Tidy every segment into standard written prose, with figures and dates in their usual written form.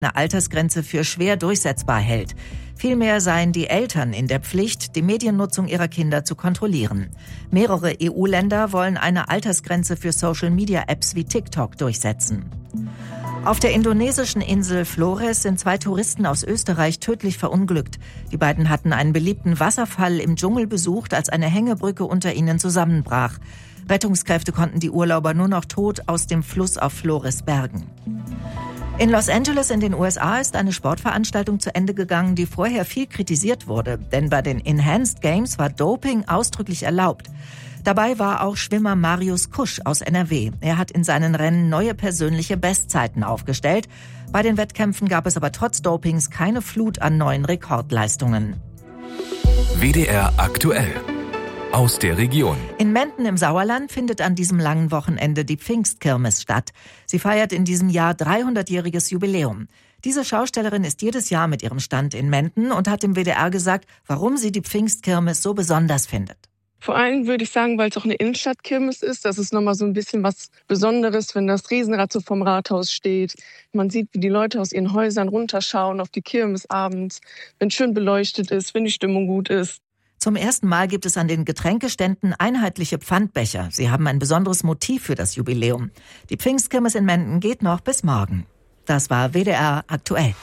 eine Altersgrenze für schwer durchsetzbar hält. Vielmehr seien die Eltern in der Pflicht, die Mediennutzung ihrer Kinder zu kontrollieren. Mehrere EU-Länder wollen eine Altersgrenze für Social-Media-Apps wie TikTok durchsetzen. Auf der indonesischen Insel Flores sind 2 Touristen aus Österreich tödlich verunglückt. Die beiden hatten einen beliebten Wasserfall im Dschungel besucht, als eine Hängebrücke unter ihnen zusammenbrach. Rettungskräfte konnten die Urlauber nur noch tot aus dem Fluss auf Flores bergen. In Los Angeles in den USA ist eine Sportveranstaltung zu Ende gegangen, die vorher viel kritisiert wurde. Denn bei den Enhanced Games war Doping ausdrücklich erlaubt. Dabei war auch Schwimmer Marius Kusch aus NRW. Er hat in seinen Rennen neue persönliche Bestzeiten aufgestellt. Bei den Wettkämpfen gab es aber trotz Dopings keine Flut an neuen Rekordleistungen. WDR aktuell. Aus der Region. In Menden im Sauerland findet an diesem langen Wochenende die Pfingstkirmes statt. Sie feiert in diesem Jahr 300-jähriges Jubiläum. Diese Schaustellerin ist jedes Jahr mit ihrem Stand in Menden und hat dem WDR gesagt, warum sie die Pfingstkirmes so besonders findet. Vor allem würde ich sagen, weil es auch eine Innenstadtkirmes ist. Das ist nochmal so ein bisschen was Besonderes, wenn das Riesenrad so vom Rathaus steht. Man sieht, wie die Leute aus ihren Häusern runterschauen auf die Kirmes abends, wenn es schön beleuchtet ist, wenn die Stimmung gut ist. Zum ersten Mal gibt es an den Getränkeständen einheitliche Pfandbecher. Sie haben ein besonderes Motiv für das Jubiläum. Die Pfingstkirmes in Menden geht noch bis morgen. Das war WDR aktuell.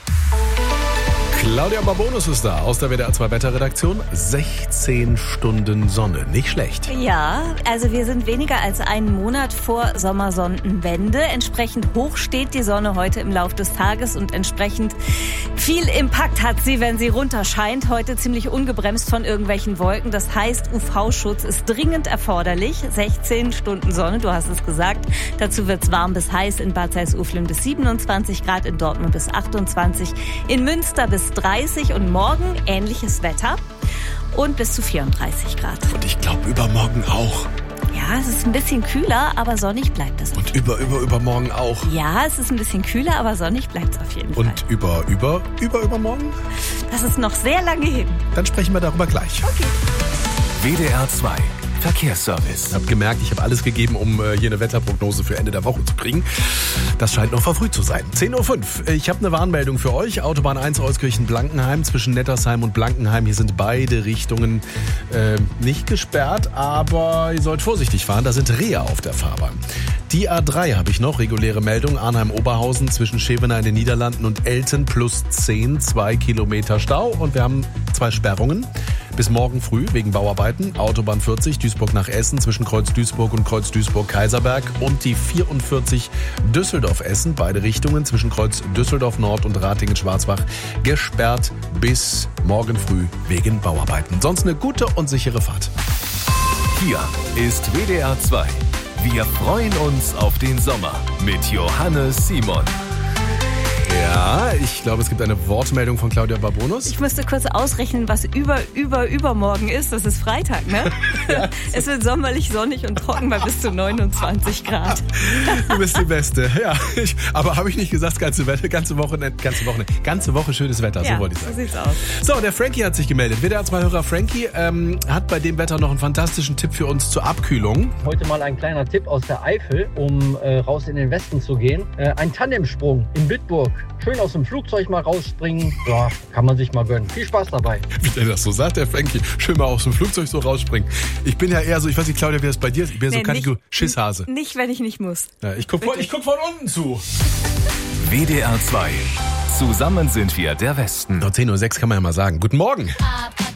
Claudia Babonus ist da aus der WDR 2 Wetterredaktion. 16 Stunden Sonne, nicht schlecht. Ja, also wir sind weniger als einen Monat vor Sommersonnenwende. Entsprechend hoch steht die Sonne heute im Laufe des Tages und entsprechend viel Impact hat sie, wenn sie runterscheint. Heute ziemlich ungebremst von irgendwelchen Wolken. Das heißt, UV-Schutz ist dringend erforderlich. 16 Stunden Sonne, du hast es gesagt. Dazu wird's warm bis heiß, in Bad Salzuflen bis 27 Grad, in Dortmund bis 28, in Münster bis 30 und morgen ähnliches Wetter und bis zu 34 Grad. Und ich glaube übermorgen auch. Ja, es ist ein bisschen kühler, aber sonnig bleibt es. Und übermorgen auch. Ja, es ist ein bisschen kühler, aber sonnig bleibt es auf jeden Fall. Und übermorgen? Das ist noch sehr lange hin. Dann sprechen wir darüber gleich. Okay. WDR 2 Verkehrsservice. Ich habe gemerkt, ich habe alles gegeben, um hier eine Wetterprognose für Ende der Woche zu kriegen. Das scheint noch verfrüht zu sein. 10.05 Uhr. Ich habe eine Warnmeldung für euch. Autobahn 1 Euskirchen-Blankenheim zwischen Nettersheim und Blankenheim. Hier sind beide Richtungen nicht gesperrt, aber ihr sollt vorsichtig fahren. Da sind Rehe auf der Fahrbahn. Die A3 habe ich noch. Reguläre Meldung. Arnheim-Oberhausen zwischen Schevener in den Niederlanden und Elten plus 10. 2 Kilometer Stau. Und wir haben 2 Sperrungen. Bis morgen früh wegen Bauarbeiten. Autobahn 40 Duisburg nach Essen zwischen Kreuz Duisburg und Kreuz Duisburg-Kaiserberg. Und die 44 Düsseldorf-Essen. Beide Richtungen zwischen Kreuz Düsseldorf Nord und Ratingen-Schwarzbach gesperrt bis morgen früh wegen Bauarbeiten. Sonst eine gute und sichere Fahrt. Hier ist WDR 2. Wir freuen uns auf den Sommer mit Johannes Simon. Ja, ich glaube, es gibt eine Wortmeldung von Claudia Babonus. Ich müsste kurz ausrechnen, was übermorgen ist. Das ist Freitag, ne? Ja. Es wird sommerlich, sonnig und trocken bei bis zu 29 Grad. Du bist die Beste. Ja, aber habe ich nicht gesagt, ganze Woche schönes Wetter, Ja, so wollte ich sagen. so sieht's aus. So, der Frankie hat sich gemeldet. WDR 2-Hörer Frankie hat bei dem Wetter noch einen fantastischen Tipp für uns zur Abkühlung. Heute mal ein kleiner Tipp aus der Eifel, um raus in den Westen zu gehen. Ein Tandemsprung in Bitburg. Schön aus dem Flugzeug mal rausspringen. Ja, kann man sich mal gönnen. Viel Spaß dabei. Wie der das so sagt, der Frankie. Schön mal aus dem Flugzeug so rausspringen. Ich bin ja eher so, ich weiß nicht, Claudia, wie das bei dir ist. Ich bin so Schisshase. Nicht, wenn ich nicht muss. Ja, ich guck von unten zu. WDR 2. Zusammen sind wir der Westen. 10.06 Uhr kann man ja mal sagen. Guten Morgen.